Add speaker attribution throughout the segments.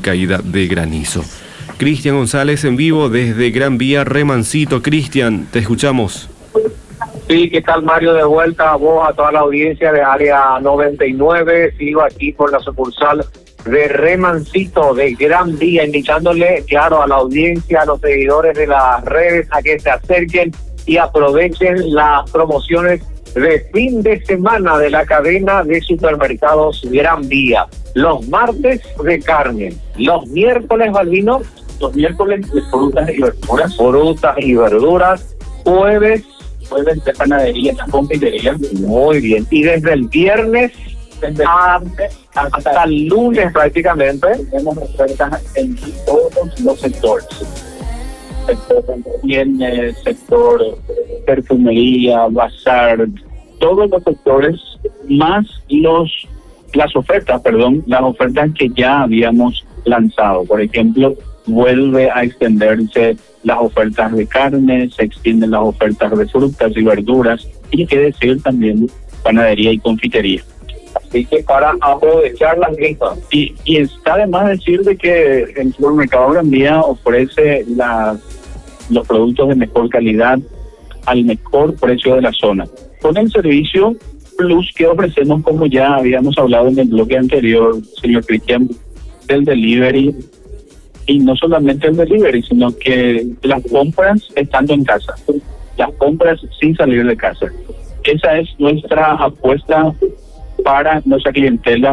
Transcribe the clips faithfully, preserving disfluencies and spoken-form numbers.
Speaker 1: caída de granizo. Cristian González en vivo desde Gran Vía Remancito. Cristian, te escuchamos.
Speaker 2: Sí, ¿qué tal, Mario? De vuelta a vos, a toda la audiencia de Área noventa y nueve. Sigo aquí por la sucursal de Remancito, de Gran Vía, indicándole, claro, a la audiencia, a los seguidores de las redes, a que se acerquen y aprovechen las promociones de fin de semana de la cadena de supermercados Gran Vía. Los martes de carne, los miércoles, Balbino, los miércoles de frutas y verduras, frutas y verduras, jueves, jueves de panadería, confitería. Muy bien. Y desde el viernes desde hasta, hasta el lunes prácticamente tenemos ofertas en todos los sectores. Sector también, eh, sector perfumería, bazar, todos los sectores, más los las ofertas, perdón, las ofertas que ya habíamos lanzado. Por ejemplo, vuelve a extenderse las ofertas de carne, se extienden las ofertas de frutas y verduras, y qué decir también panadería y confitería. Así que para aprovechar las grifas. Y, y está de más decir de que el supermercado Gran Vía ofrece las, los productos de mejor calidad al mejor precio de la zona, con el servicio plus que ofrecemos, como ya habíamos hablado en el bloque anterior, señor Cristian, del delivery. Y no solamente el delivery, sino que las compras estando en casa, las compras sin salir de casa. Esa es nuestra apuesta para nuestra clientela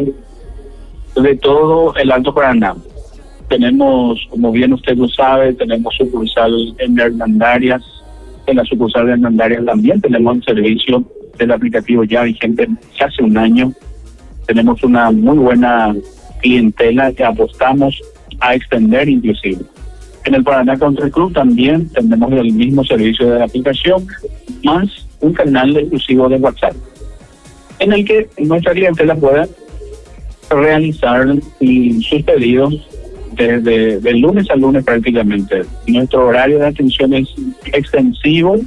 Speaker 2: de todo el Alto Paraná. Tenemos, como bien usted lo sabe, tenemos sucursal en Hernandarias. En la sucursal de Hernandarias también tenemos el servicio del aplicativo ya vigente hace un año. Tenemos una muy buena clientela que apostamos a extender inclusive. En el Paraná Country Club también tenemos el mismo servicio de la aplicación, más un canal exclusivo de WhatsApp, en el que nuestra clientela pueda realizar sus pedidos desde de lunes a lunes prácticamente. Nuestro horario de atención es extensivo.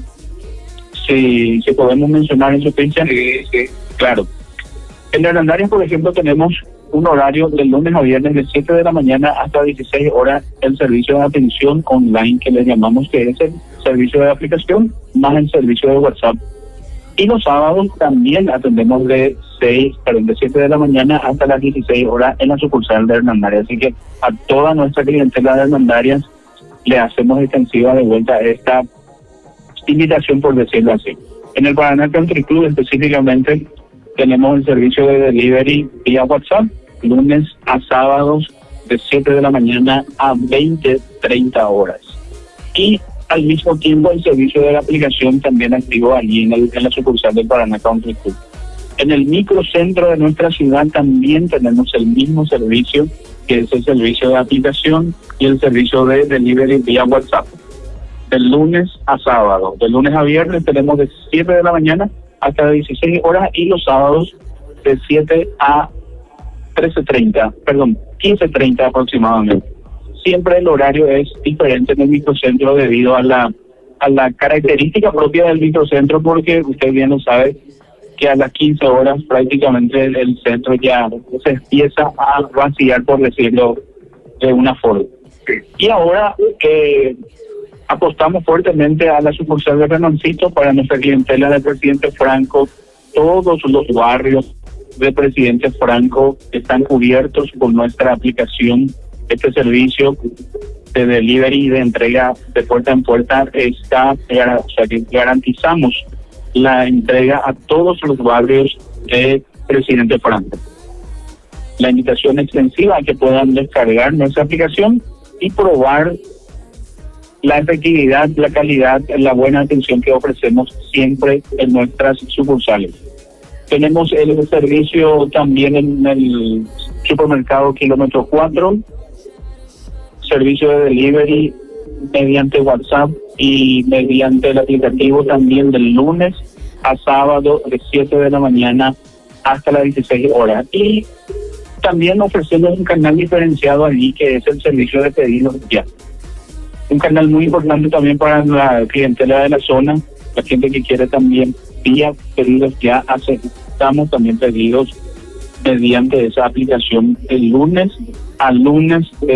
Speaker 2: Si, si podemos mencionar eso, Cristian. Sí, sí. Claro. En Hernandarias, por ejemplo, tenemos un horario de lunes a viernes de siete de la mañana hasta dieciséis horas, el servicio de atención online que le llamamos, que es el servicio de aplicación más el servicio de WhatsApp. Y los sábados también atendemos de seis, perdón, de siete de la mañana hasta las dieciséis horas en la sucursal de Hernandarias. Así que a toda nuestra clientela de Hernandarias le hacemos extensiva de vuelta esta invitación, por decirlo así. En el Paraná Country Club específicamente tenemos el servicio de delivery vía WhatsApp, lunes a sábados de siete de la mañana a veinte, treinta horas. Y al mismo tiempo el servicio de la aplicación también activo allí en, el, en la sucursal del Paraná Country Club. En el microcentro de nuestra ciudad también tenemos el mismo servicio, que es el servicio de aplicación y el servicio de delivery vía WhatsApp. Del lunes a sábado, de lunes a viernes tenemos de siete de la mañana hasta dieciséis horas y los sábados de siete a trece treinta, perdón, quince treinta aproximadamente. Siempre el horario es diferente en el microcentro debido a la a la característica propia del microcentro, porque usted bien lo sabe que a las quince horas prácticamente el, el centro ya se empieza a vaciar, por decirlo de una forma. Y ahora que apostamos fuertemente a la sucursal de Remancito para nuestra clientela de Presidente Franco, todos los barrios de Presidente Franco están cubiertos con nuestra aplicación. Este servicio de delivery y de entrega de puerta en puerta está, o sea, que garantizamos la entrega a todos los barrios de Presidente Franco. La invitación extensiva a que puedan descargar nuestra aplicación y probar la efectividad, la calidad, la buena atención que ofrecemos siempre en nuestras sucursales. Tenemos el servicio también en el supermercado Kilómetro cuatro, servicio de delivery mediante WhatsApp y mediante el aplicativo también del lunes a sábado de siete de la mañana hasta las dieciséis horas. Y también ofrecemos un canal diferenciado allí, que es el servicio de pedidos ya. Un canal muy importante también para la clientela de la zona, la gente que quiere también vía pedidos ya, aceptamos también pedidos mediante esa aplicación el lunes a lunes.